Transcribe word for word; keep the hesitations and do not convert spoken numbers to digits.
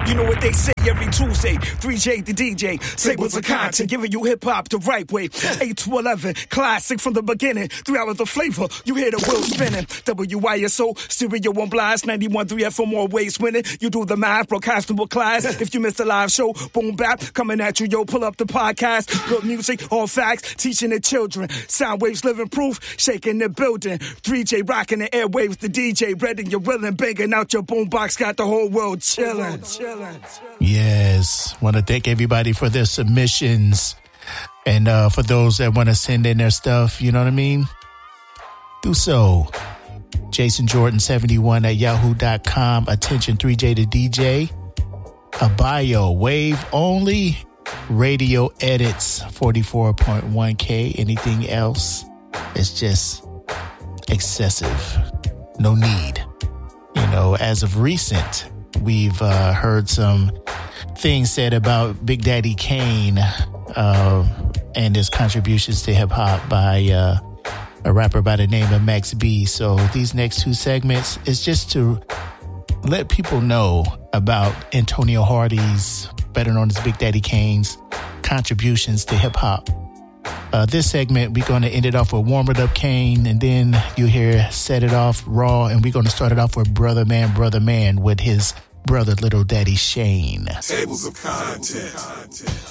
You know what they say every Tuesday. three J the D J. Tables of content, giving you hip-hop the right way. eight to eleven, classic from the beginning. Three hours of flavor, you hear the wheel spinning. W I S O, stereo on blast, ninety-one point three F M, always winning. You do the math, broadcasting with class. If you missed the live show, boom bap, coming at you, yo, pull up the podcast. Good music, all facts, teaching the children. Sound waves living proof, shaking the building. three J rocking the airwaves, the D J, ready, you're willing, banging out your boombox, got the whole world chilling. Yes, want to thank everybody for their submissions. And uh, for those that want to send in their stuff, you know what I mean? Do so. Jason Jordan seventy-one at yahoo dot com. Attention three J to D J. A bio, wave only. Radio edits, forty-four point one K. Anything else is just excessive. No need. You know, as of recent, we've uh, heard some things said about Big Daddy Kane uh, and his contributions to hip hop by uh, a rapper by the name of Max B. So these next two segments is just to let people know about Antonio Hardy's, better known as Big Daddy Kane's, contributions to hip hop. Uh, this segment, we're going to end it off with Warm It Up Kane, and then you hear Set It Off Raw, and we're going to start it off with Brother Man, Brother Man with his brother, Little Daddy Shane. Tables of content.